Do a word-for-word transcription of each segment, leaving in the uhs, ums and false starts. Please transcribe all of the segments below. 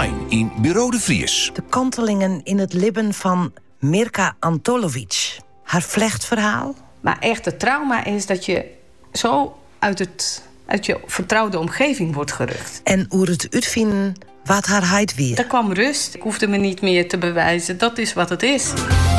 online in Bureau de Vries. De kantelingen in het libben van Mirka Antolovic. Haar vlechtverhaal. Maar echt het trauma is dat je zo uit, het, uit je vertrouwde omgeving wordt gerukt. En hoe het uitvinden wat haar heid weer. Er kwam rust. Ik hoefde me niet meer te bewijzen. Dat is wat het is.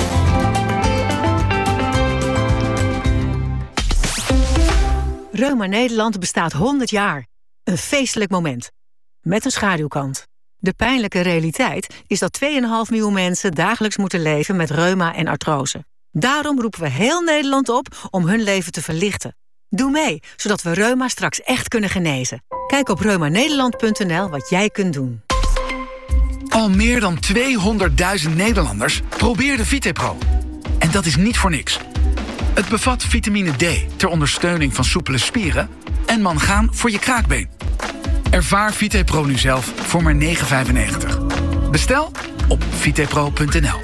Reuma Nederland bestaat honderd jaar. Een feestelijk moment. Met een schaduwkant. De pijnlijke realiteit is dat twee komma vijf miljoen mensen dagelijks moeten leven met reuma en artrose. Daarom roepen we heel Nederland op om hun leven te verlichten. Doe mee, zodat we reuma straks echt kunnen genezen. Kijk op reuma nederland punt n l wat jij kunt doen. Al meer dan tweehonderdduizend Nederlanders probeerden VitePro. En dat is niet voor niks. Het bevat vitamine D ter ondersteuning van soepele spieren en mangaan voor je kraakbeen. Ervaar VitePro nu zelf voor maar negen vijfennegentig. Bestel op vitepro punt n l.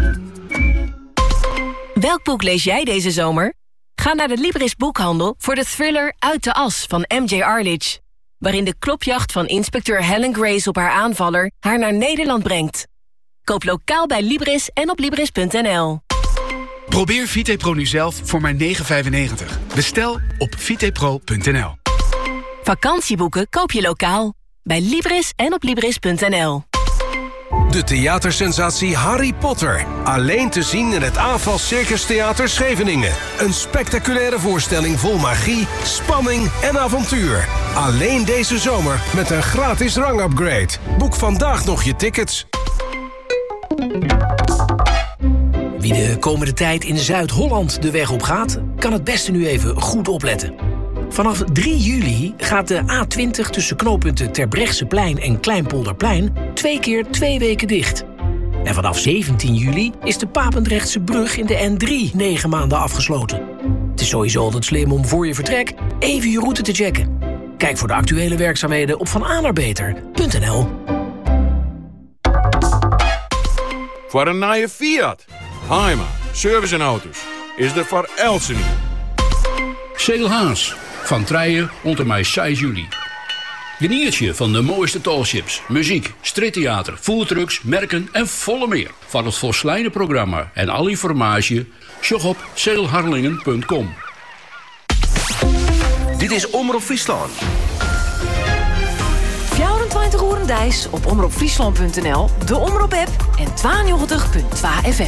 Welk boek lees jij deze zomer? Ga naar de Libris boekhandel voor de thriller Uit de As van M J Arledge, waarin de klopjacht van inspecteur Helen Grace op haar aanvaller haar naar Nederland brengt. Koop lokaal bij Libris en op libris punt n l. Probeer VitePro nu zelf voor maar negen vijfennegentig. Bestel op vitepro punt n l. Vakantieboeken koop je lokaal bij Libris en op libris punt n l. De theatersensatie Harry Potter. Alleen te zien in het Aanval Circus Theater Scheveningen. Een spectaculaire voorstelling vol magie, spanning en avontuur. Alleen deze zomer met een gratis rangupgrade. Boek vandaag nog je tickets. Wie de komende tijd in Zuid-Holland de weg op gaat, kan het beste nu even goed opletten. Vanaf drie juli gaat de A twintig tussen knooppunten Terbrechtseplein en Kleinpolderplein twee keer twee weken dicht. En vanaf zeventien juli is de Papendrechtse brug in de N drie negen maanden afgesloten. Het is sowieso altijd slim om voor je vertrek even je route te checken. Kijk voor de actuele werkzaamheden op van a naar beter punt n l. Voor een nieuwe Fiat, Heima, service en auto's, is er voor Elsenie. Segel Haas, van Trijen onder mij zes juli. Geniet je van de mooiste talships, muziek, streettheater, foodtrucks, merken en volle meer. Van het volslijne programma en alle informatie, zoek op segelharlingen punt com. Dit is Omroep Friesland. vierentwintig uur een dijs op omroep friesland punt n l, de Omroep-app en tweeënnegentig punt twee F M.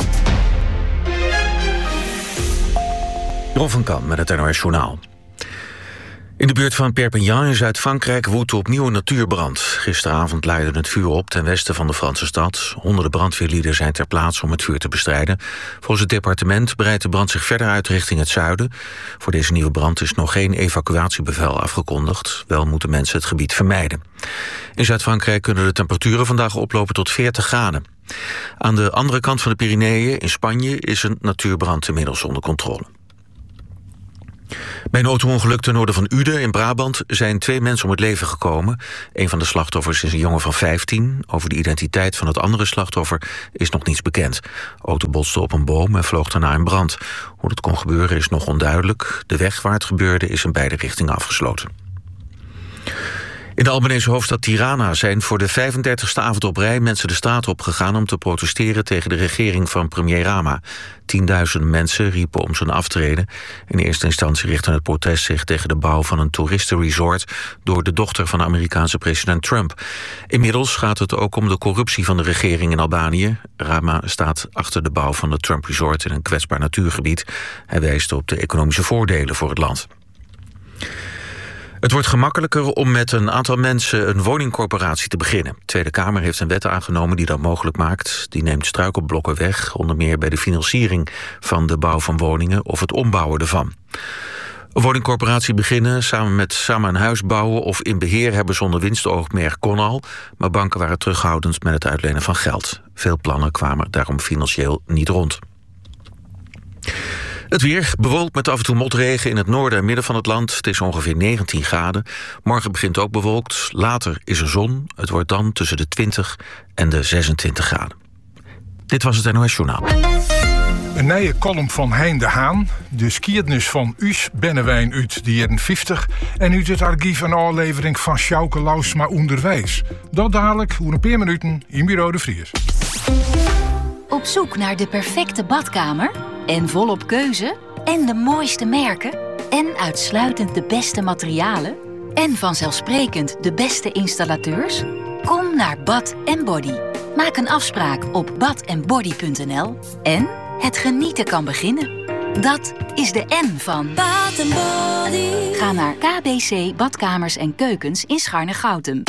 Ron van Kan met het N O S Journaal. In de buurt van Perpignan in Zuid-Frankrijk woedt opnieuw een natuurbrand. Gisteravond leidde het vuur op ten westen van de Franse stad. Honderden brandweerlieden zijn ter plaatse om het vuur te bestrijden. Volgens het departement breidt de brand zich verder uit richting het zuiden. Voor deze nieuwe brand is nog geen evacuatiebevel afgekondigd. Wel moeten mensen het gebied vermijden. In Zuid-Frankrijk kunnen de temperaturen vandaag oplopen tot veertig graden. Aan de andere kant van de Pyreneeën, in Spanje, is een natuurbrand inmiddels onder controle. Bij een auto-ongeluk ten noorden van Uden in Brabant zijn twee mensen om het leven gekomen. Een van de slachtoffers is een jongen van vijftien. Over de identiteit van het andere slachtoffer is nog niets bekend. De auto botste op een boom en vloog daarna in brand. Hoe dat kon gebeuren is nog onduidelijk. De weg waar het gebeurde is in beide richtingen afgesloten. In de Albanese hoofdstad Tirana zijn voor de vijfendertigste avond op rij mensen de straat opgegaan om te protesteren tegen de regering van premier Rama. Tienduizenden mensen riepen om zijn aftreden. In eerste instantie richtte het protest zich tegen de bouw van een toeristenresort door de dochter van de Amerikaanse president Trump. Inmiddels gaat het ook om de corruptie van de regering in Albanië. Rama staat achter de bouw van het Trump Resort in een kwetsbaar natuurgebied. Hij wijst op de economische voordelen voor het land. Het wordt gemakkelijker om met een aantal mensen een woningcorporatie te beginnen. De Tweede Kamer heeft een wet aangenomen die dat mogelijk maakt. Die neemt struikelblokken weg, onder meer bij de financiering van de bouw van woningen of het ombouwen ervan. Een woningcorporatie beginnen, samen met samen een huis bouwen of in beheer hebben zonder winstoogmerk kon al, maar banken waren terughoudend met het uitlenen van geld. Veel plannen kwamen daarom financieel niet rond. Het weer bewolkt met af en toe motregen in het noorden en midden van het land. Het is ongeveer negentien graden. Morgen begint ook bewolkt. Later is er zon. Het wordt dan tussen de twintig en de zesentwintig graden. Dit was het N O S Journaal. Een nieuwe column van Hein de Haan. De skiertnis van Us Bennewijn uit de jaren vijftig. En uit het archief een aflevering van Sjouke Lausma onderwijs. Dat dadelijk, hoe een paar minuten, in Bureau de Vries. Op zoek naar de perfecte badkamer? En volop keuze? En de mooiste merken? En uitsluitend de beste materialen? En vanzelfsprekend de beste installateurs? Kom naar Bath and Body. Maak een afspraak op bath and body punt n l en het genieten kan beginnen. Dat is de N van Bath and Body. Ga naar K B C Badkamers en Keukens in Scharne-Goutem.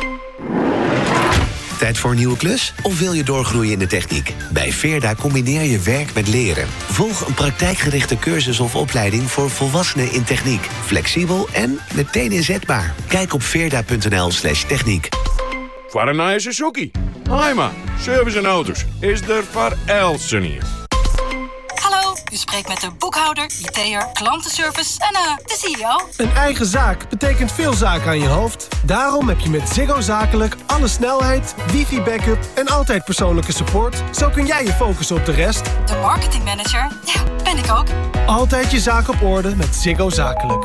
Tijd voor een nieuwe klus? Of wil je doorgroeien in de techniek? Bij Veerda combineer je werk met leren. Volg een praktijkgerichte cursus of opleiding voor volwassenen in techniek. Flexibel en meteen inzetbaar. Kijk op veerda punt n l slash techniek. Voor een nieuwe Suzuki. Haima, service en auto's. Is er voor Elsen hier. Hallo, u spreekt met de boekhouder, I T'er, klantenservice en uh, de C E O. Een eigen zaak betekent veel zaken aan je hoofd. Daarom heb je met Ziggo Zakelijk alle snelheid, wifi-backup en altijd persoonlijke support. Zo kun jij je focussen op de rest. De marketingmanager, ja, ben ik ook. Altijd je zaak op orde met Ziggo Zakelijk.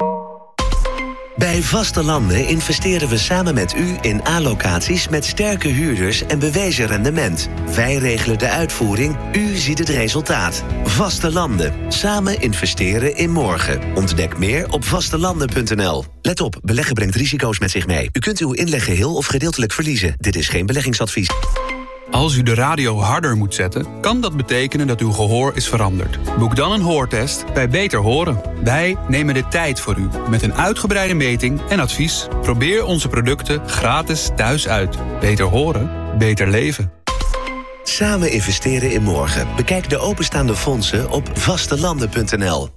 Bij Vaste Landen investeren we samen met u in A-locaties met sterke huurders en bewezen rendement. Wij regelen de uitvoering, u ziet het resultaat. Vaste Landen. Samen investeren in morgen. Ontdek meer op vastelanden punt n l. Let op, beleggen brengt risico's met zich mee. U kunt uw inleg geheel of gedeeltelijk verliezen. Dit is geen beleggingsadvies. Als u de radio harder moet zetten, kan dat betekenen dat uw gehoor is veranderd. Boek dan een hoortest bij Beter Horen. Wij nemen de tijd voor u met een uitgebreide meting en advies. Probeer onze producten gratis thuis uit. Beter horen, beter leven. Samen investeren in morgen. Bekijk de openstaande fondsen op vastelanden punt n l.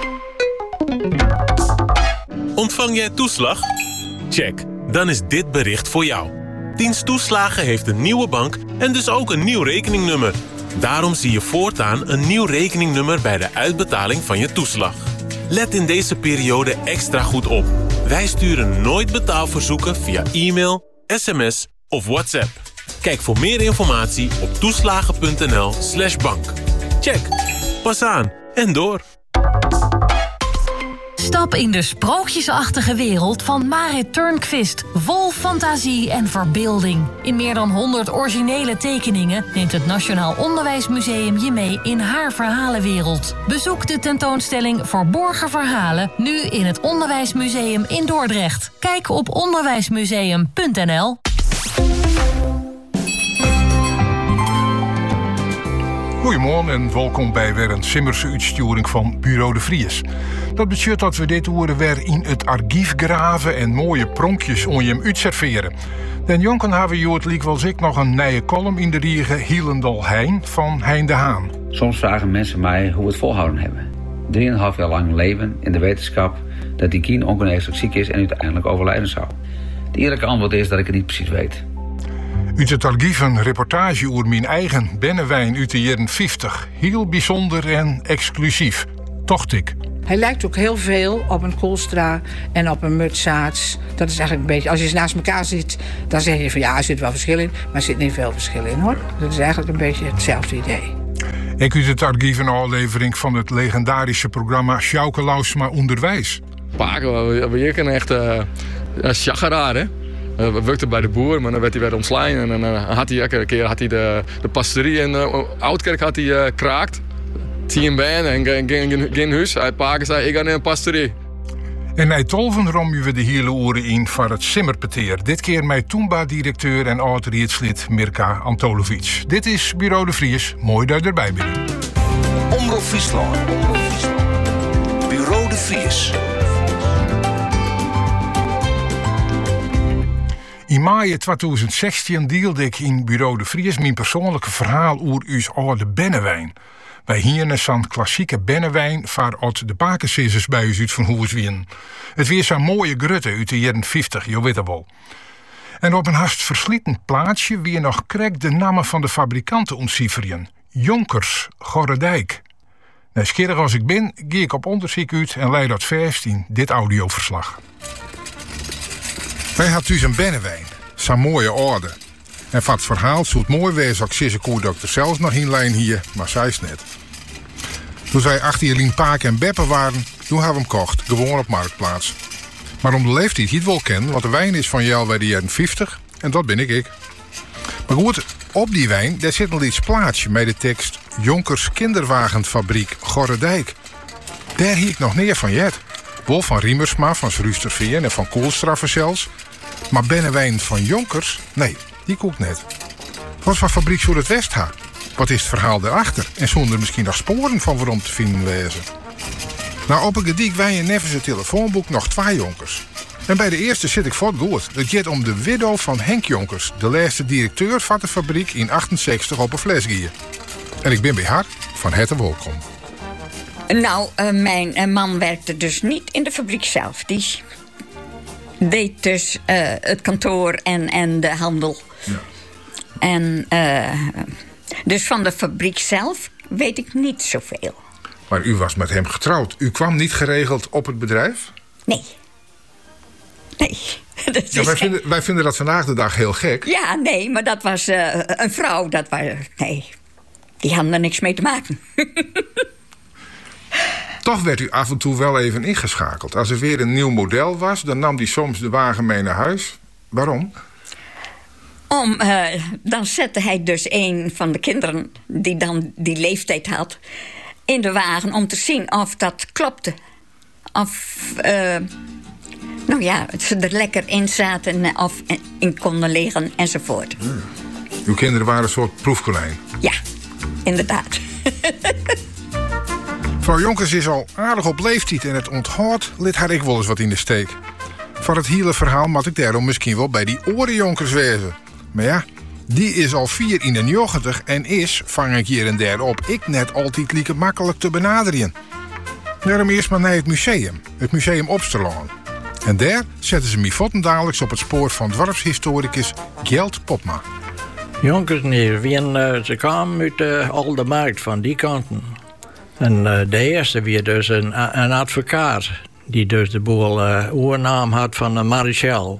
Ontvang jij toeslag? Check, dan is dit bericht voor jou. Dienst Toeslagen heeft een nieuwe bank en dus ook een nieuw rekeningnummer. Daarom zie je voortaan een nieuw rekeningnummer bij de uitbetaling van je toeslag. Let in deze periode extra goed op. Wij sturen nooit betaalverzoeken via e-mail, sms of WhatsApp. Kijk voor meer informatie op toeslagen punt n l slash bank. Check, pas aan en door. Stap in de sprookjesachtige wereld van Marit Turnquist. Vol fantasie en verbeelding. In meer dan honderd originele tekeningen neemt het Nationaal Onderwijsmuseum je mee in haar verhalenwereld. Bezoek de tentoonstelling Verborgen Verhalen nu in het Onderwijsmuseum in Dordrecht. Kijk op onderwijsmuseum punt n l. Goedemorgen en welkom bij weer een Simmerse uitsturing van Bureau de Vries. Dat betekent dat we dit uur weer in het archief graven en mooie pronkjes om je hem uitserveren. Den jonken hebben we het liek wel ik nog een nieuwe column in de riege Hielendal Hein van Hein de Haan. Soms vragen mensen mij hoe we het volhouden hebben. Drieënhalf jaar lang leven in de wetenschap dat die kien ongeneeslijk ziek is en uiteindelijk overlijden zou. De eerlijke antwoord is dat ik het niet precies weet. Uit het archief een reportage over mijn eigen Bennewijn uit de jaren vijftig. Heel bijzonder en exclusief. Tocht ik. Hij lijkt ook heel veel op een Koolstra en op een Mutsaerts. Dat is eigenlijk een beetje, als je ze naast elkaar ziet, dan zeg je van ja, er zit wel verschil in, maar er zit niet veel verschil in hoor. Dat is eigenlijk een beetje hetzelfde idee. Ik uit het archief een aflevering van het legendarische programma Sjouke Lausma onderwijs. Paken, we, we kunnen echt uh, chageraar, hè. Uh, we werkten bij de boer, maar dan werd hij weer ontslaan. En dan uh, had hij elke keer had hij de, de pastorie in uh, Oudkerk had hij uh, kraakt. Tien benen en geen, geen, geen huis. Hij pakken zei, ik ga naar een pastorie. En bij Tolven rommen we de hele oren in voor het Simmerpeteer. Dit keer met Toomba-directeur en oud-rietslid Mirka Antolovic. Dit is Bureau de Vries. Mooi dat je erbij bent. Omroep Friesland. Bureau de Vries. In maart tweeduizend zestien deelde ik in Bureau de Vries mijn persoonlijke verhaal over uw oude Bennewijn. Wij hier zo'n klassieke Bennewijn waar uit de pakensissers bij u uit van Hoes wien. Het weer zo'n mooie grutte uit de jaren vijftig, je weet het wel. En op een haast versleten plaatsje weer nog krek de namen van de fabrikanten ontcijferen. Jonkers, Gorredijk. Nieuwsgierig als ik ben, ga ik op onderzoek uit en leid dat vast in dit audioverslag. Wij had dus een Bennewijn, zo'n mooie orde. En van het verhaal zou het mooi wezen als ik koe dat ik er zelfs nog in lijn hier, maar zij is net. Toen zij achter Jelien Paak en Beppe waren, toen hebben we hem kocht. Gewoon op Marktplaats. Maar om de leeftijd niet wel kennen, want de wijn is van jou bij de jaren vijftig. En dat ben ik ik. Maar goed, op die wijn, daar zit nog iets plaatsje met de tekst Jonkers Kinderwagenfabriek Gorredijk. Daar hiek ik nog neer van jet. Wel van Riemersma, van Srusterveer en van Koolstraffe zelfs. Maar Bennewijn van Jonkers, nee, die koekt net. Wat voor fabriek zou het West ha? Wat is het verhaal daarachter? En zonder er misschien nog sporen van waarom te vinden wezen? Nou, op een gediek wij in Nevers telefoonboek nog twee Jonkers. En bij de eerste zit ik voort goed. Het gaat om de widow van Henk Jonkers, de laatste directeur van de fabriek in achtenzestig op een flesgier. En ik ben bij haar van harte welkom. Nou, uh, mijn uh, man werkte dus niet in de fabriek zelf. Die deed dus uh, het kantoor en, en de handel. Ja. En uh, dus van de fabriek zelf weet ik niet zoveel. Maar u was met hem getrouwd. U kwam niet geregeld op het bedrijf? Nee. Nee. Dat ja, wij, vinden, wij vinden dat vandaag de dag heel gek. Ja, nee, maar dat was uh, een vrouw. Dat was, nee, die hadden er niks mee te maken. Toch werd u af en toe wel even ingeschakeld. Als er weer een nieuw model was, dan nam hij soms de wagen mee naar huis. Waarom? Om, uh, dan zette hij dus een van de kinderen die dan die leeftijd had in de wagen om te zien of dat klopte. Of, uh, nou ja, ze er lekker in zaten of in konden liggen enzovoort. Hmm. Uw kinderen waren een soort proefkonijn? Ja, inderdaad. Mevrouw Jonkers is al aardig op leeftijd en het onthoudt lid haar ik wel eens wat in de steek. Voor het hele verhaal moet ik daarom misschien wel bij die orenjonkers wezen. Maar ja, die is al vier in de negentig en is, vang ik hier en daar op, ik net altijd lieke makkelijk te benaderen. Daarom eerst maar naar het museum, het museum Opsterlaan. En daar zetten ze me vottendagelijks op het spoor van dwarfshistoricus Gjeld Popma. Jonkers, nee, wie, uh, ze kwamen uit uh, Aldermarkt van die kanten. En uh, de eerste weer dus een, een advocaat die dus de boel uh, oernaam had van een Marichal.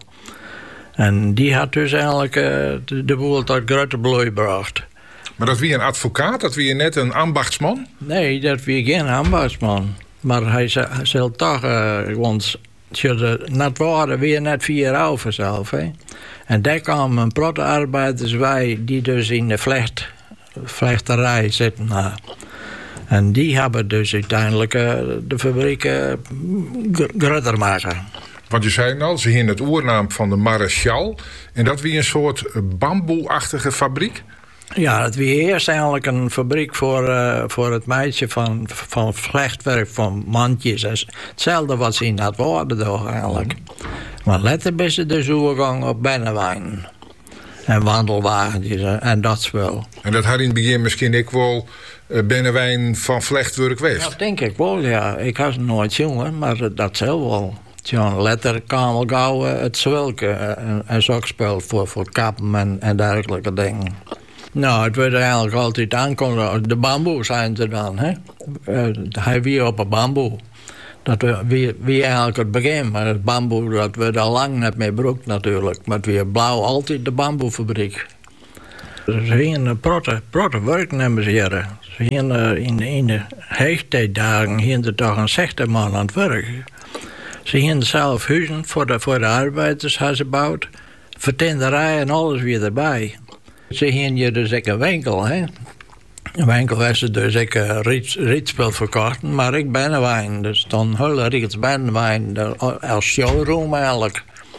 En die had dus eigenlijk uh, de, de boel tot grote bloei gebracht. Maar dat wie een advocaat, dat wie net een ambachtsman? Nee, dat wie geen ambachtsman. Maar hij zal toch, uh, want ze net waren weer net vier over zelf. Hè. En daar kwamen een protte arbeiders bij die dus in de vlecht, vlechterij zitten. Uh. En die hebben dus uiteindelijk uh, de fabriek uh, groter maken. Want je zei al, ze hingen het oernaam van de Marichal. En dat wie een soort bamboe-achtige fabriek? Ja, het was eerst eigenlijk een fabriek voor, uh, voor het meisje van, van vlechtwerk, van mandjes. Hetzelfde wat ze in dat worden toch eigenlijk. Maar later is het dus overgang op Bennewijn. En wandelwagentjes en dat spul. En dat had in het begin misschien ik wel uh, Bennewijn van vlechtwerk geweest? Dat denk ik wel, ja. Ik had het nooit jongen, maar dat zelf wel. John Letter kwam wel gauw het zwelke en, en zakspel voor, voor kappen en, en dergelijke dingen. Nou, het werd eigenlijk altijd aankomen. De bamboe zijn ze dan, hè. Uh, hij weer op een bamboe. Dat wie, wie eigenlijk het begin, maar het bamboe dat werd al lang net mee broek natuurlijk. Maar het weer blauw altijd de bamboefabriek. Ze gingen een protte, protte werknemers hier. Ze gingen in, in de heegtijddagen gingen er toch een zestig man aan het werk. Ze gingen zelf huizen voor de, voor de arbeiders ze gebouwd. Vertenderij en alles weer erbij. Ze gingen hier dus ook een winkel, hè. Een winkel was er dus ook een riet, rietspel verkochten, maar ik ben wijn. Dus dan hele riets ben wijn als showroom eigenlijk.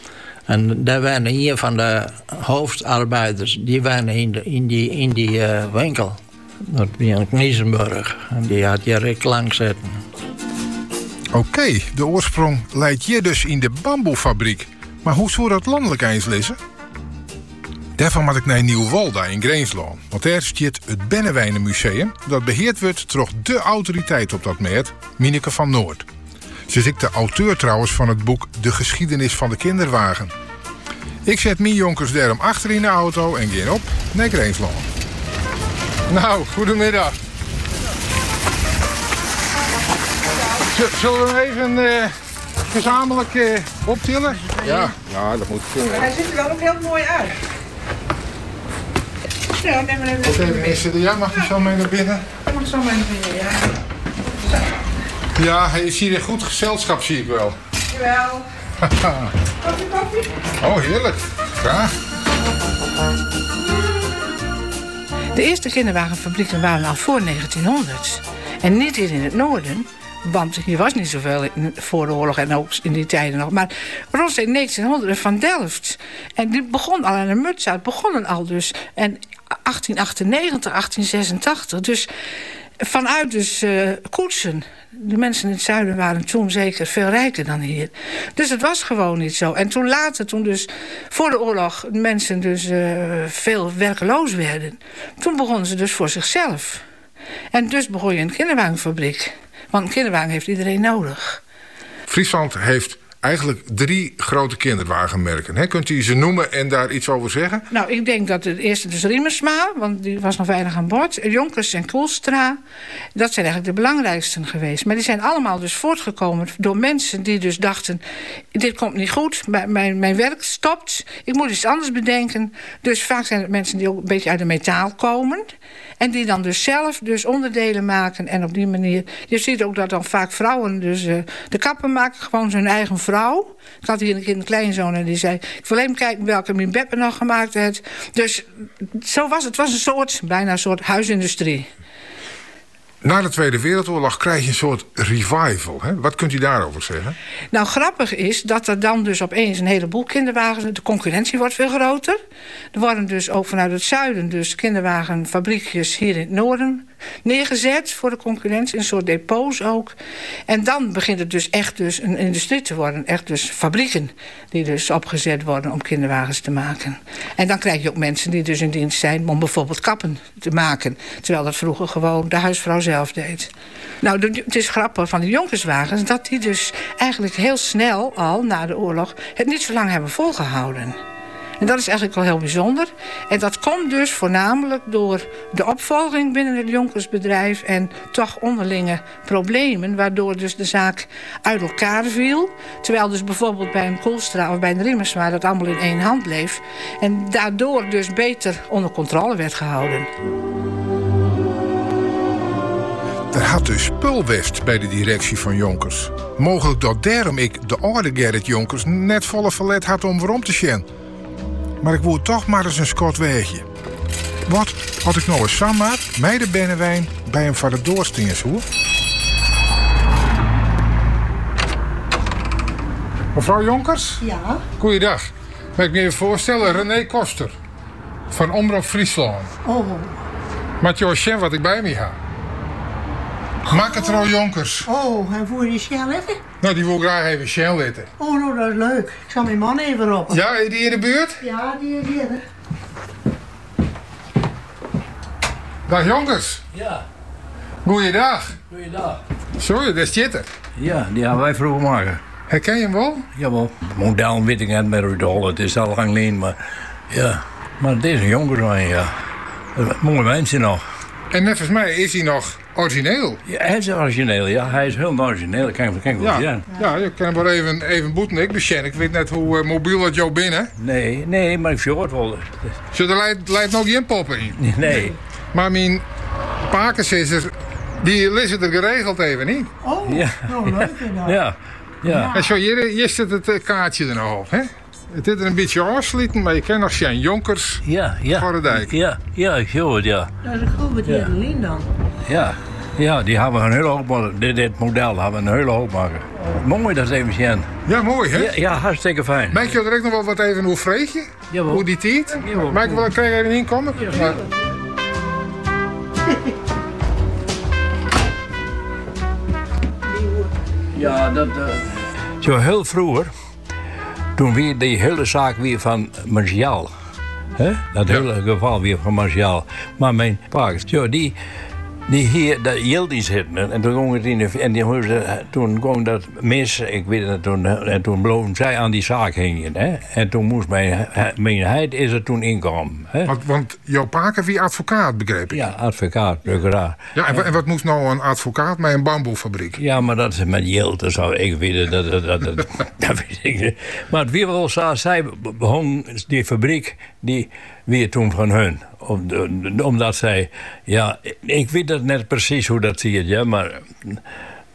En daar waren hier van de hoofdarbeiders, die waren in, de, in die, in die uh, winkel. Dat was in Kniesenburg. En die had hier ik langs zitten. Oké, okay, de oorsprong leidt hier dus in de bamboefabriek. Maar hoe zou dat landelijk eens lezen? Daarvan moet ik naar Nieuw-Walda in Greenslaan. Want daar staat het Bennewijnenmuseum. Dat beheerd wordt door de autoriteit op dat meet, Mineke van Noord. Ze is ik de auteur trouwens van het boek De Geschiedenis van de Kinderwagen. Ik zet mijn jonkers daarom achter in de auto en ga op naar Greenslaan. Nou, goedemiddag. Zullen we hem even uh, gezamenlijk uh, optillen? Ja, ja, dat moet kunnen. Hij ziet er wel ook heel mooi uit. Ja, neem maar even. Oké, meneer C D A, mag je zo mee naar binnen? Ik mag zo mee naar binnen, ja. Ja, je ziet een goed gezelschap, zie ik wel. Jawel. Koffie, koffie? Oh, heerlijk. Graag. De eerste kinderwagenfabrieken waren al voor negentienhonderd. En niet hier in het noorden, want hier was niet zoveel voor de oorlog en ook in die tijden nog. Maar rond in negentienhonderd van Delft. En die begon al aan de muts uit, begonnen al dus. En achttien achtennegentig, achttien zesentachtig. Dus vanuit dus uh, koetsen. De mensen in het zuiden waren toen zeker veel rijker dan hier. Dus het was gewoon niet zo. En toen later, toen dus voor de oorlog mensen dus uh, veel werkeloos werden, toen begonnen ze dus voor zichzelf. En dus begon je een kinderwagenfabriek. Want een kinderwagen heeft iedereen nodig. Friesland heeft eigenlijk drie grote kinderwagenmerken. He, kunt u ze noemen en daar iets over zeggen? Nou, ik denk dat het eerste dus Riemersma, want die was nog weinig aan boord. Jonkers en Koelstra. Dat zijn eigenlijk de belangrijksten geweest. Maar die zijn allemaal dus voortgekomen door mensen die dus dachten, dit komt niet goed, mijn, mijn werk stopt, ik moet iets anders bedenken. Dus vaak zijn het mensen die ook een beetje uit de metaal komen. En die dan dus zelf dus onderdelen maken. En op die manier, je ziet ook dat dan vaak vrouwen dus uh, de kappen maken, gewoon zijn eigen vrouw. Ik had hier een keer een kleinzoon en die zei, ik wil even kijken welke mijn Beppe nog gemaakt heeft. Dus zo was het. Het was een soort, bijna een soort huisindustrie. Na de Tweede Wereldoorlog krijg je een soort revival. Hè? Wat kunt u daarover zeggen? Nou, grappig is dat er dan dus opeens een heleboel kinderwagens, de concurrentie wordt veel groter. Er worden dus ook vanuit het zuiden dus kinderwagenfabriekjes hier in het noorden neergezet voor de concurrentie, een soort depots ook. En dan begint het dus echt dus een industrie te worden. Echt dus fabrieken die dus opgezet worden om kinderwagens te maken. En dan krijg je ook mensen die dus in dienst zijn om bijvoorbeeld kappen te maken. Terwijl dat vroeger gewoon de huisvrouw zelf deed. Nou, de, het is grappig van de jonkerswagens dat die dus eigenlijk heel snel al na de oorlog het niet zo lang hebben volgehouden. En dat is eigenlijk wel heel bijzonder. En dat komt dus voornamelijk door de opvolging binnen het jonkersbedrijf en toch onderlinge problemen, waardoor dus de zaak uit elkaar viel. Terwijl dus bijvoorbeeld bij een Koelstra of bij een Riemersma dat allemaal in één hand bleef. En daardoor dus beter onder controle werd gehouden. Er had dus spulwest bij de directie van Jonkers. Mogelijk dat daarom ik de oude Gerrit Jonkers net volle verlet had om weer om te sjen. Maar ik woer toch maar eens een skot weegje. Wat had ik nou eens samen met de bennewijn bij hem van de doorstings hoor? Mevrouw Jonkers? Ja? Goeiedag. Mag ik me even voorstellen, René Koster. Van Omroep Friesland. Oh. Maar je sjen wat ik bij me ga. Maak het trouw Jonkers. Oh, en voer je sjen letten? Nou, die wil graag even sjen letten. Oh, nou, dat is leuk. Ik zal mijn man even roepen. Ja, is die in de buurt? Ja, die is hier. Dag Jonkers. Ja. Goeiedag. Goeiedag. Sorry, dat is Jitter. Ja, die gaan wij vroeger maken. Herken je hem wel? Jawel. Model weet ik niet meer hoe het is al lang geleden, maar ja. Maar het is een jongerswijn, ja. Mooie mensen nog. En net als mij is hij nog origineel. Ja, hij is origineel, ja. Hij is heel origineel. Dat kan ik, kan ik wel ja. zeggen. Ja, je kan hem wel even, even boeten. Ik besjen. Ik weet net hoe uh, mobiel dat jou binnen. Nee, nee, maar ik vind het wel. Zo, er leidt, leidt nog geen poppen in. Nee. Maar mijn pakensisser, die lezen er geregeld even niet. Oh, ja. Nou leuk inderdaad. Ja, ja. En zo, hier, hier zit het kaartje er nog op, hè? Het is er een beetje afsluiten, maar je kent nog zijn Jonkers ja, ja. voor de dijk. Ja, ja, ik hoor het, ja. Dat is een goed met die Lien dan. Ja, ja, die hebben we een hele hoop maken. Dit, dit model hebben we een hele hoop maken. Mooi dat even zien. Ja, mooi hè? Ja, ja, hartstikke fijn. Maak je direct nog wel wat even hoe vreeg je? Jawel. Hoe die tiet? Maak ik wel een keer even inkomen? Ja, maar... ja, dat... Uh... Zo heel vroeger, toen weer die hele zaak weer van Martial. Hè? Dat hele ja. geval weer van Martial. Maar mijn pa, zo, die, die hier, dat Yildiz zitten. En toen ging het in de, en die, toen ging dat mis, ik weet het, toen, en toen bleven zij aan die zaak hingen. Hè? En toen moest mijn, mijn heid is er toen inkomen. Hè? Want, want jouw pa heeft wie advocaat, begreep ik? Ja, advocaat, procuraar. Ja, en, en wat moest nou een advocaat met een bamboefabriek? Ja, maar dat is met Yildiz, zou ik weten. Dat, dat, dat, dat, dat weet ik niet. Maar het weer wel zo, zij begon die fabriek, die weer toen van hun. Om, omdat zij, ja, ik weet dat net precies hoe dat zie je, ja, maar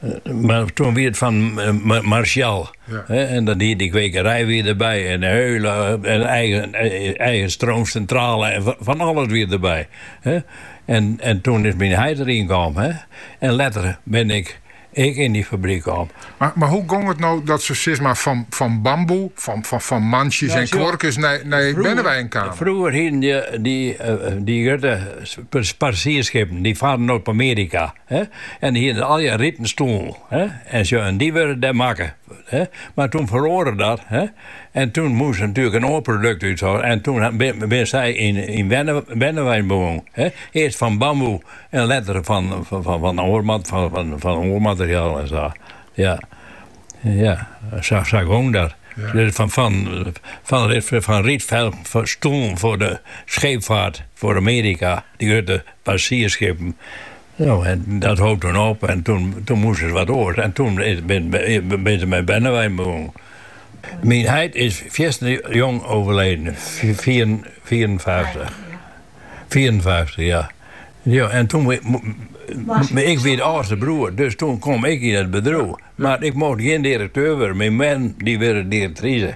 Maar toen weer het van uh, Martial. Ja. Hè, en dan die, die kwekerij weer erbij. En de heulen, en eigen, eigen stroomcentrale. En van, van alles weer erbij. Hè. En, en toen is mijn heid erin gekomen. Hè. En later ben ik, ik in die fabriek kwam. Maar, maar hoe ging het nou dat ze zeg maar, van, van bamboe, van, van, van mandjes ja, en kwarkjes naar, naar Bennewijn kwamen? Vroeger hingen die, die, uh, die grote passagiersschepen, die varen naar Amerika. Hè? En die hadden al je ritten stoel. Hè? En, zo, en die werden daar maken. Hè? Maar toen verloren dat. Hè? En toen moest er natuurlijk een oor product uit. En toen ben, ben zij in, in Bennewijn bewoond. Hè? Eerst van bamboe en later van, van, van, van, oormat, van, van, van oormateriaal en zo. Ja, ja, zo gewoon dat. Ja. Dus van, van, van, van Rietveld, van stoel voor de scheepvaart voor Amerika. Die grote passagiersschepen. Nou, en dat houdt toen op en toen, toen moesten ze wat oor. En toen ben, ben, ben ze met Bennewijn bewoond. Mijn heid is vijftien jong overleden, vierenvijftig. vierenvijftig, ja. Ja, en toen, ik werd de oudste broer, dus toen kwam ik in het bedrijf. Maar ik mocht geen directeur worden, mijn man die werd directrice.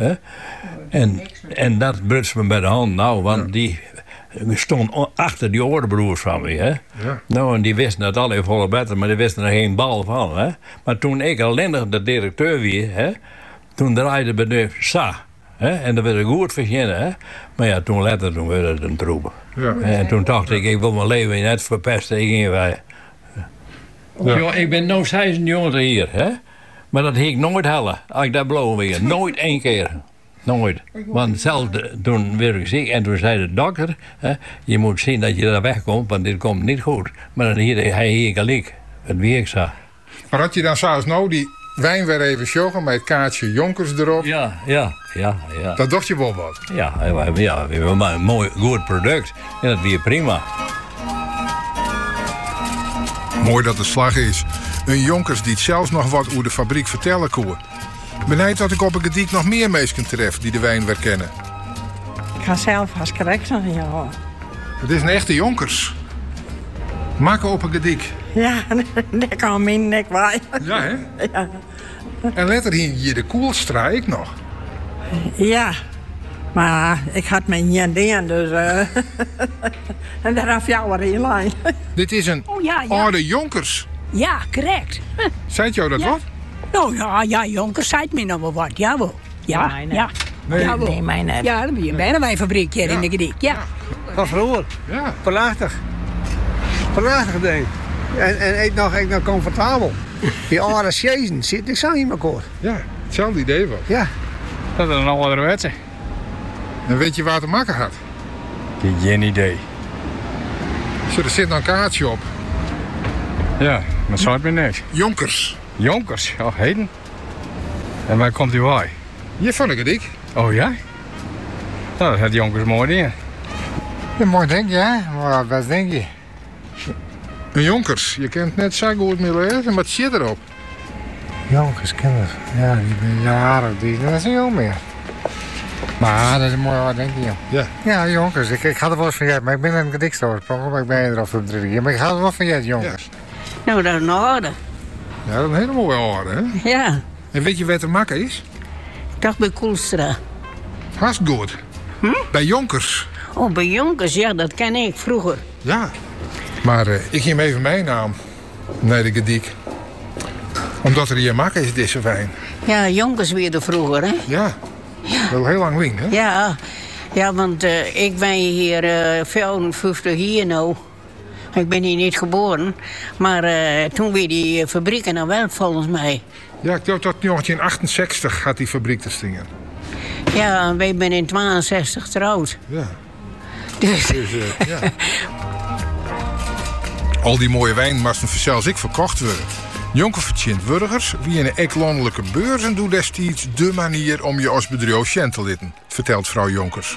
En, en dat brutste me bij de hand, nou, want die stond achter die oude broers van me. Hè? Ja. Nou, en die wisten dat alle volle beter, maar die wisten er geen bal van. Hè? Maar toen ik alleen de directeur was, hè, toen draaide het bedrijf Sa. Hè? En dat werd ik goed verzinnen. Hè? Maar ja, toen later toen werd het een troep. Ja. En toen dacht ik, ik wil mijn leven net verpesten. Ik ging wij. Ja. Ja, ik ben nu zestig jongen hier. Hè? Maar dat ging ik nooit halen. Als ik daar blauw weer. Nooit één keer. Nooit. Want zelfs toen werd ik ziek en toen zei de dokter, hè, je moet zien dat je daar wegkomt, want dit komt niet goed. Maar dan hier, hij hier gelijk, het wie ik zag. Maar had je dan zelfs nou die wijn weer even sjoggen met het kaartje Jonkers erop? Ja, ja, ja. ja. Dat dacht je wel wat? Ja, ja, we hebben een mooi, goed product en dat weer prima. Mooi dat de slag is. Een Jonkers die het zelfs nog wat over de fabriek vertellen kon. Benijd dat ik op een gediek nog meer mensen tref die de wijn weer kennen. Ik ga zelf als correct zijn, ja. Het is een echte Jonkers. Maken op een gediek. Ja, dat kan mijn nek waaien. Ja, hè? Ja. En later hier de Koelstra, ik nog. Ja, maar ik had mijn jendeen, dus... Uh, en daar heb jou weer in lijn. Dit is een oh, ja, ja. oude Jonkers. Ja, correct. Zei jou dat ja. wat? Nou ja, ja, Jonkers zei het me nog wel wat, jawel. Ja, nee, nee. ja. Nee, jawel. Nee, mijn net. Ja, dan ben je bijna mijn fabriekje ja. in de gediek, ja. Van vroeger. Ja. Prachtig. Prachtig ding. En, en ik nog, ik nog comfortabel. Die oude sjezen zit niks aan in elkaar. Ja, hetzelfde idee wel. Ja. Dat is een ouderwetse. En weet je waar het te maken had? Geen idee. Zo, er zit nog een kaartje op. Ja, maar zou het me niks. Jonkers. Jonkers, oh heden. En waar komt u bij? Hier van een gediek. Oh ja? Nou, dat had Jonkers mooi dingen. Ja, mooi denk je, hè? Maar wat denk je? Een Jonkers, je kent net zo goed meer lezen, maar wat zit erop? Jonkers, kinderen. Ja, die ben jaren, die dat is niet veel meer. Maar dat is mooi wat denk je. Ja. Ja, Jonkers. Ik, ik ga er wel eens van jij, maar ik ben in een gedichtstoor. Ik ben er al voor drie keer, maar ik ga er wel van jij, Jonkers. Ja. Nou, dat is een orde. Ja, dat is een hele mooie orde, hè? Ja. En weet je wat te maken is? Ik dacht bij Koelstra. Hartst goed. Hm? Bij Jonkers. Oh, bij Jonkers, ja, dat ken ik vroeger. Ja. Maar uh, ik geef even mijn naam naar de gediek. Omdat er hier maken is, deze wijn. Ja, Jonkers weer vroeger, hè? Ja. Ja. Wel heel lang wing, hè? Ja, ja want uh, ik ben hier uh, vijfenvijftig hier nou. Ik ben hier niet geboren. Maar uh, toen weer die fabrieken nou wel, volgens mij. Ja, ik dacht tot negentien achtenzestig had die fabriek te stingen. Ja, wij zijn in tweeënzestig getrouwd. Ja. Dus, dus uh, ja. Al die mooie wijn moesten zelfs ik verkocht worden. Jonker Vertjint Burgers, wie in een ek-landelijke beurs en doet destijds de manier om je als bedrijf te litten, vertelt vrouw Jonkers.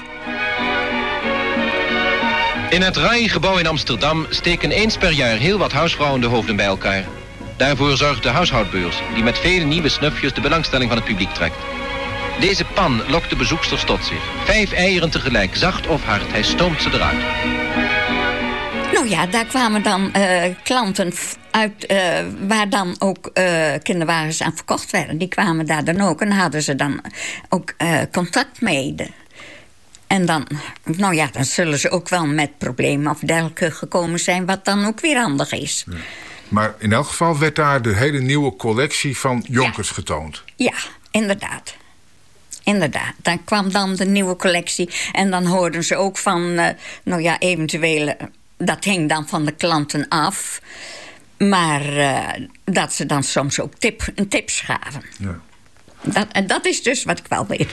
In het R A I-gebouw in Amsterdam steken eens per jaar heel wat huisvrouwen de hoofden bij elkaar. Daarvoor zorgt de huishoudbeurs, die met vele nieuwe snufjes de belangstelling van het publiek trekt. Deze pan lokt de bezoeksters tot zich. Vijf eieren tegelijk, zacht of hard, hij stoomt ze eruit. Nou ja, daar kwamen dan uh, klanten uit uh, waar dan ook uh, kinderwagens aan verkocht werden. Die kwamen daar dan ook en hadden ze dan ook uh, contact mee. En dan, nou ja, dan zullen ze ook wel met problemen of dergelijke gekomen zijn, wat dan ook weer handig is. Ja. Maar in elk geval werd daar de hele nieuwe collectie van Jonkers ja. getoond. Ja, inderdaad. Inderdaad, dan kwam dan de nieuwe collectie. En dan hoorden ze ook van, uh, nou ja, eventuele... Dat hing dan van de klanten af. Maar uh, dat ze dan soms ook tip, een tips gaven. Ja. Dat, en dat is dus wat ik wel weet.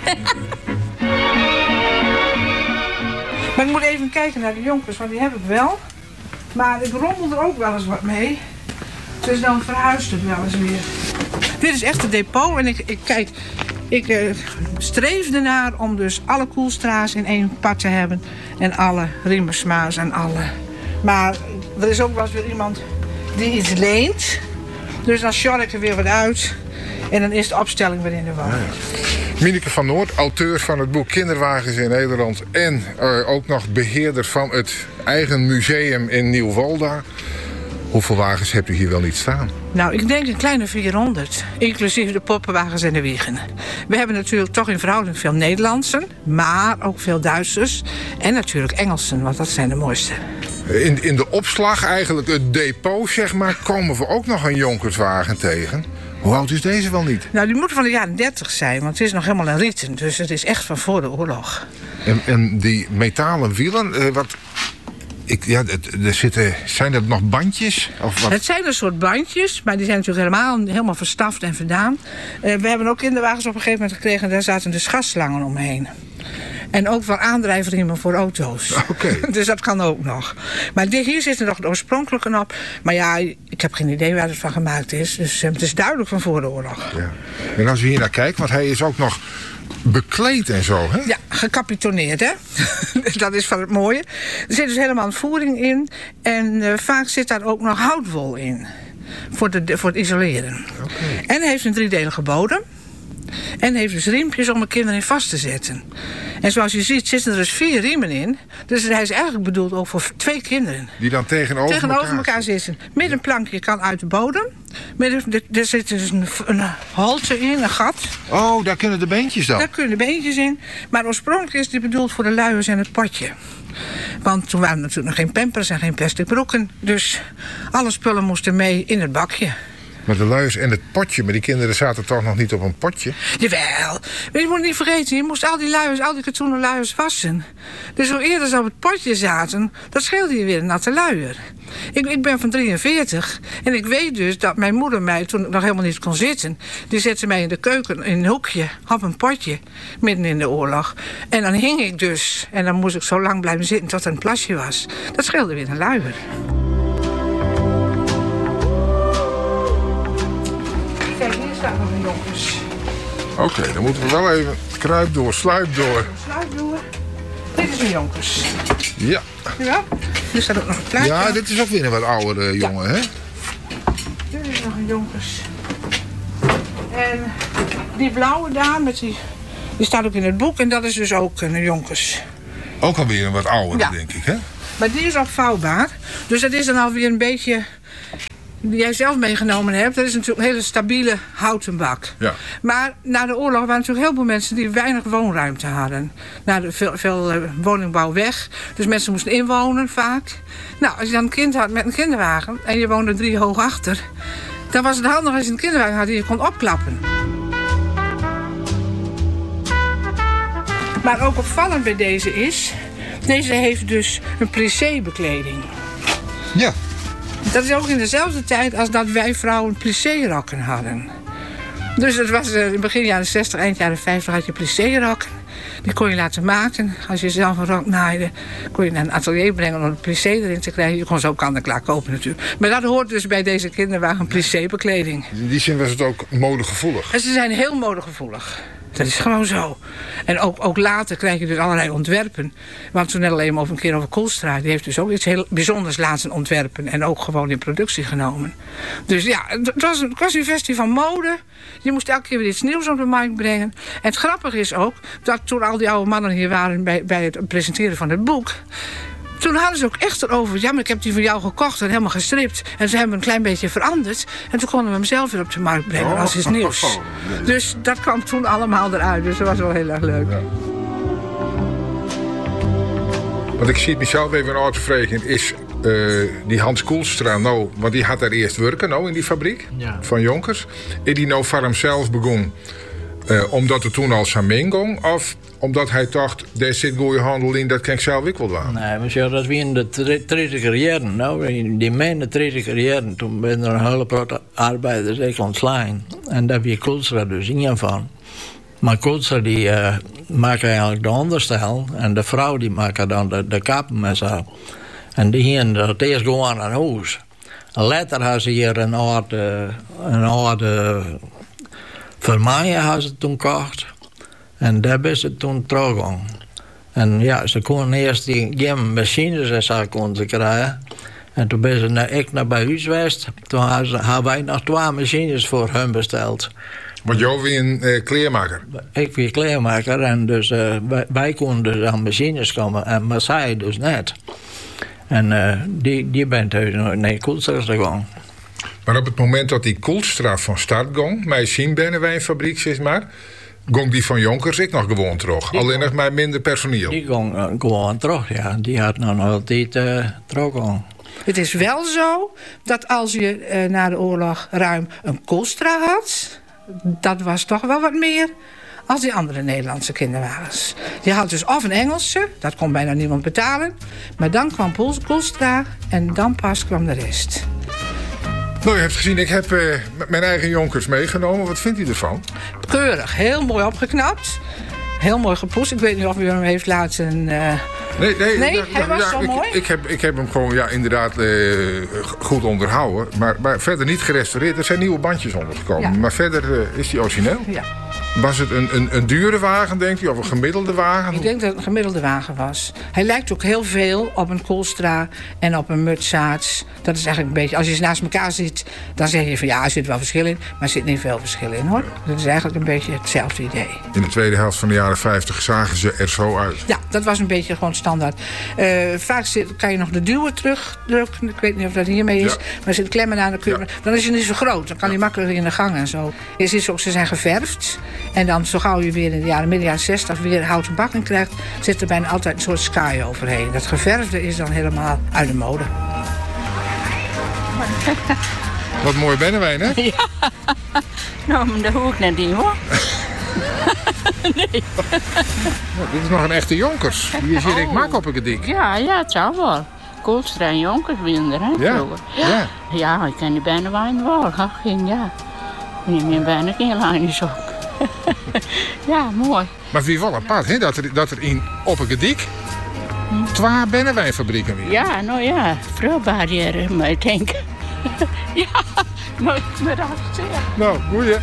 Maar ik moet even kijken naar de Jonkers, want die heb ik wel. Maar ik rommel er ook wel eens wat mee. Dus dan verhuist het wel eens weer. Dit is echt een depot en ik, ik kijk... Ik uh, streef ernaar om dus alle Koelstra's in één pad te hebben. En alle Riemersma's en alle... Maar er is ook wel eens weer iemand die iets leent. Dus dan sjor ik er weer wat uit. En dan is de opstelling weer in de war. Ja, ja. Mieneke van Noord, auteur van het boek Kinderwagens in Nederland. En uh, ook nog beheerder van het eigen museum in Nieuwolda. Hoeveel wagens hebt u hier wel niet staan? Nou, ik denk een kleine vierhonderd. Inclusief de poppenwagens en de wiegen. We hebben natuurlijk toch in verhouding veel Nederlandsen. Maar ook veel Duitsers. En natuurlijk Engelsen, want dat zijn de mooiste. In, in de opslag, eigenlijk het depot, zeg maar, komen we ook nog een Jonkerswagen tegen. Hoe oud is deze wel niet? Nou, die moet van de jaren dertig zijn, want het is nog helemaal een rieten. Dus het is echt van voor de oorlog. En, en die metalen wielen, uh, wat... Ik, ja, er zitten, zijn dat nog bandjes? Of wat? Het zijn een soort bandjes, maar die zijn natuurlijk helemaal, helemaal verstaft en verdaan. Uh, we hebben ook kinderwagens op een gegeven moment gekregen... en daar zaten dus gasslangen omheen. En ook wel aandrijfriemen voor auto's. Okay. Dus dat kan ook nog. Maar dit, hier zit er nog de oorspronkelijke op. Maar ja, ik heb geen idee waar het van gemaakt is. Dus uh, het is duidelijk van voor de oorlog. Ja. En als we hier naar kijken, want hij is ook nog... bekleed en zo, hè? Ja, gecapitoneerd, hè? Dat is van het mooie. Er zit dus helemaal een voering in. En uh, vaak zit daar ook nog houtwol in. Voor, de, voor het isoleren. Okay. En hij heeft een driedelige bodem. En heeft dus riempjes om een kinderen in vast te zetten. En zoals je ziet zitten er dus vier riemen in. Dus hij is eigenlijk bedoeld ook voor twee kinderen. Die dan tegenover, tegenover elkaar, elkaar zitten. Middenplankje kan uit de bodem. Midden, er zit dus een, een holte in, een gat. Oh, daar kunnen de beentjes dan? Daar kunnen de beentjes in. Maar oorspronkelijk is die bedoeld voor de luiers en het potje. Want toen waren er natuurlijk nog geen pampers en geen plastic broeken. Dus alle spullen moesten mee in het bakje. Maar de luiers en het potje, maar die kinderen zaten toch nog niet op een potje? Jawel. Maar je moet niet vergeten, je moest al die luiers, al die katoenen luiers wassen. Dus hoe eerder ze op het potje zaten, dat scheelde je weer een natte luier. Ik, ik ben van drieënveertig en ik weet dus dat mijn moeder mij, toen ik nog helemaal niet kon zitten... die zette mij in de keuken in een hoekje op een potje, midden in de oorlog. En dan hing ik dus en dan moest ik zo lang blijven zitten tot er een plasje was. Dat scheelde weer een luier. Kijk, hier staat nog een Jonkers. Oké, okay, dan moeten we wel even kruip door, sluip door. Sluip door. Dit is een Jonkers. Ja. Ja, hier staat ook nog een plaatje. Ja, dit is ook weer een wat oudere jongen, ja. Hè? Dit is nog een Jonkers. En die blauwe daar, met die, die staat ook in het boek. En dat is dus ook een Jonkers. Ook alweer een wat oudere, ja. Denk ik, hè? Maar die is opvouwbaar. Dus dat is dan alweer een beetje... die jij zelf meegenomen hebt, dat is natuurlijk een hele stabiele houten bak. Ja. Maar na de oorlog waren natuurlijk heel veel mensen die weinig woonruimte hadden. Na de veel, veel uh, woningbouw weg. Dus mensen moesten inwonen vaak. Nou, als je dan een kind had met een kinderwagen en je woonde drie hoog achter, dan was het handig als je een kinderwagen had die je kon opklappen. Maar ook opvallend bij deze is, deze heeft dus een plissé-bekleding. Ja. Dat is ook in dezelfde tijd als dat wij vrouwen plissé-rokken hadden. Dus het was uh, in begin jaren zestig, eind jaren vijftig had je plissé-rokken. Die kon je laten maken. Als je zelf een rok naaide, kon je naar een atelier brengen om een plissé erin te krijgen. Je kon ze ook aan de klaar kopen natuurlijk. Maar dat hoort dus bij deze kinderwagen plissé-bekleding. In die zin was het ook modegevoelig? En ze zijn heel modegevoelig. Dat is gewoon zo. En ook, ook later krijg je dus allerlei ontwerpen. Want toen net alleen over een keer over Koolstra. Die heeft dus ook iets heel bijzonders laten ontwerpen. En ook gewoon in productie genomen. Dus ja, het was, een, het was een kwestie van mode. Je moest elke keer weer iets nieuws op de markt brengen. En het grappige is ook dat toen al die oude mannen hier waren bij, bij het presenteren van het boek. Toen hadden ze ook echt erover. Ja, maar ik heb die van jou gekocht en helemaal gestript. En ze hebben een klein beetje veranderd. En toen konden we hem zelf weer op de markt brengen oh, als iets nieuws. Oh, oh, oh. Dus dat kwam toen allemaal eruit. Dus dat was wel heel erg leuk. Ja. Want ik zie het mezelf even aan te vragen. Is uh, die Hans Koelstra nou... Want die had daar eerst werken nou, in die fabriek ja. van Jonkers. Is die nou voor hemzelf begon... Uh, omdat het toen al samen ging? Of omdat hij dacht, daar zit goede handel in, dat kan ik zelf ook wel doen? Nee, maar zo, dat was in de dertiger jaren. Nou, in die mijne dertiger jaren, toen ben er een hele grote arbeiders echt ontslaan. En daar was Koelstra dus een van. Maar Koelstra die uh, maakte eigenlijk de onderstel. En de vrouw die maakte dan de, de kappen en zo. En die gingen het eerst gewoon aan huis. En later hadden ze hier een oude... Een oude voor mij hadden ze het toen gekocht. En daar is het toen teruggegaan. En ja, ze konden eerst die geen machines en zo konden ze krijgen. En toen ben ze naar, ik naar bij huis geweest. Toen hadden, ze, hadden wij nog twee machines voor hun besteld. Want jou weer een uh, kleermaker? Ik weer kleermaker. En dus uh, wij, wij konden dus aan machines komen. En, maar zij dus net. En uh, die, die bent dus naar Koelstra gegaan. Maar op het moment dat die Koelstra van start ging, mij zien Bennewijnfabriek, zeg maar, ging die van Jonkers ik nog gewoon terug. Die alleen nog maar minder personeel. Die ging uh, gewoon terug, ja. Die had nog altijd uh, teruggegaan. Het is wel zo dat als je uh, na de oorlog ruim een Koelstra had, dat was toch wel wat meer als die andere Nederlandse kinderwagens. Je had dus of een Engelse, dat kon bijna niemand betalen, maar dan kwam Koelstra en dan pas kwam de rest. Nou, je hebt gezien, ik heb uh, mijn eigen Jonkers meegenomen. Wat vindt u ervan? Keurig, heel mooi opgeknapt. Heel mooi gepoetst. Ik weet niet of u hem heeft laten... Uh... Nee, nee, nee ja, hij was ja, zo ik, mooi. Ik heb, ik heb hem gewoon ja, inderdaad uh, goed onderhouden. Maar, maar verder niet gerestaureerd. Er zijn nieuwe bandjes ondergekomen. Ja. Maar verder uh, is hij origineel. Ja. Was het een, een, een dure wagen, denkt u? Of een gemiddelde wagen? Ik denk dat het een gemiddelde wagen was. Hij lijkt ook heel veel op een Koelstra en op een Mutsaerts. Dat is eigenlijk een beetje... Als je ze naast elkaar ziet, dan zeg je van ja, er zit wel verschil in. Maar er zit niet veel verschil in, hoor. Dat is eigenlijk een beetje hetzelfde idee. In de tweede helft van de jaren vijftig zagen ze er zo uit. Ja, dat was een beetje gewoon standaard. Uh, vaak zit, kan je nog de duwen terugdrukken. Ik weet niet of dat hiermee is. Ja. Maar er zit klemmen aan de keur. Ja. Dan is hij niet zo groot. Dan kan hij ja. makkelijker in de gang en zo. Je ziet ook, ze zijn geverfd. En dan zo gauw je weer in de jaren, midden jaren zestig weer houten bakken krijgt, zit er bijna altijd een soort sky overheen. Dat geverfde is dan helemaal uit de mode. Wat mooi Bennewijn, hè? Ja. Nou, maar dat hoef ik net niet, hoor. Nee. Nou, dit is nog een echte Jonkers. Hier zit ik mak op een dik. Ja, ja, het zou wel. Koelstra en Jonkers winnen, hè? Ja. Ja. Ja, ik ken die Bennewijn wel. Ach, geen, ja. Niet meer bijna geen lijntjes ook. Ja, mooi. Maar wie wel apart, hè? Dat er, dat er in Oppekedik hm. twee Bennewijnfabrieken weer. Ja, nou ja, vrouwbarrière, maar ik denk. Ja, nooit meer afgezegd. Nou, goeie.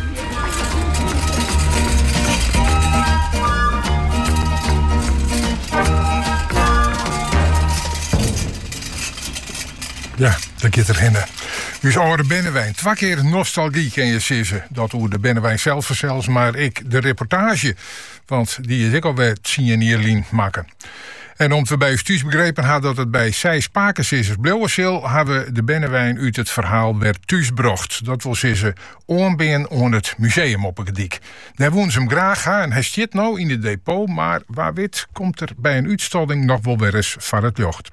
Ja, dat gaat erin. Dus oude Bennewijn. Twee keer nostalgie ken je zeggen. Dat over de Bennewijn zelf zelfs, maar ik de reportage. Want die is ik alweer zien Nierlien maken. En om we bij u thuis begrepen hadden dat het bij zij Spakenssissers Blauwenzeel, hebben we de Bennewijn uit het verhaal werd thuisbracht. Dat wil zeggen, oonbeen aan het museum op een dik. Daar wonen ze hem graag aan en hij zit nou in het depot, maar waar wit komt er bij een uitstalling nog wel weer eens van het jocht.